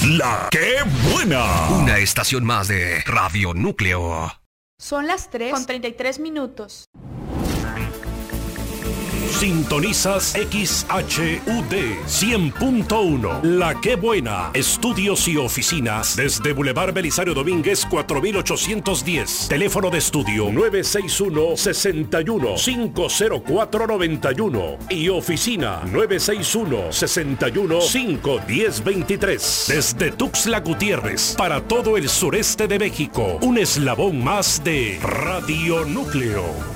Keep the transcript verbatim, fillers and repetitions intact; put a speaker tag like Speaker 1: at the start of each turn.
Speaker 1: La Que Buena.
Speaker 2: Una estación más de Radio Núcleo.
Speaker 3: Son las tres con treinta y tres minutos.
Speaker 1: Sintonizas X H U D cien punto uno. La Que Buena. Estudios y oficinas desde Boulevard Belisario Domínguez cuatro mil ochocientos diez. Teléfono de estudio nueve seis uno, seis uno, cinco cero cuatro, nueve uno y oficina nueve seis uno, seis uno, cinco uno cero, dos tres. Desde Tuxtla Gutiérrez para todo el sureste de México. Un eslabón más de Radio Núcleo.